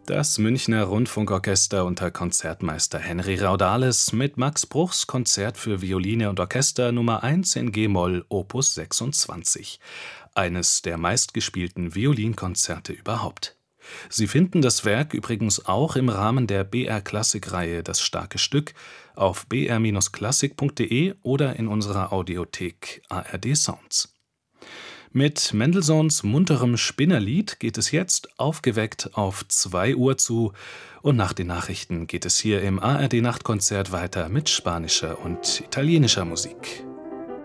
Das Münchner Rundfunkorchester unter Konzertmeister Henry Raudales mit Max Bruchs Konzert für Violine und Orchester Nummer 1 in g-Moll Opus 26. Eines der meistgespielten Violinkonzerte überhaupt. Sie finden das Werk übrigens auch im Rahmen der BR-Klassik-Reihe Das starke Stück auf br-klassik.de oder in unserer Audiothek ARD Sounds. Mit Mendelssohns munterem Spinnerlied geht es jetzt aufgeweckt auf 2 Uhr zu und nach den Nachrichten geht es hier im ARD Nachtkonzert weiter mit spanischer und italienischer Musik.